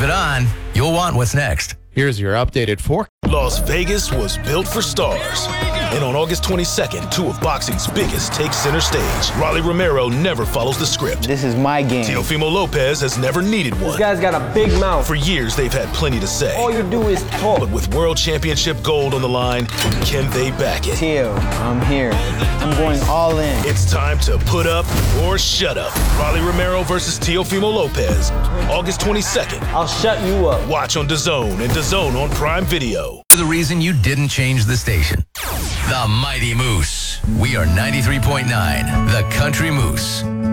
Leave it on. You'll want what's next. Here's your updated forecast. Las Vegas was built for stars. And on August 22nd, two of boxing's biggest take center stage. Rolly Romero never follows the script. This is my game. Teofimo Lopez has never needed one. This guy's got a big mouth. For years, they've had plenty to say. All you do is talk. But with World Championship gold on the line, can they back it? Teo, I'm here. I'm going all in. It's time to put up or shut up. Rolly Romero versus Teofimo Lopez, August 22nd. I'll shut you up. Watch on DAZN and DAZN on Prime Video. The reason you didn't change the station. The Mighty Moose. We are 93.9, the Country Moose.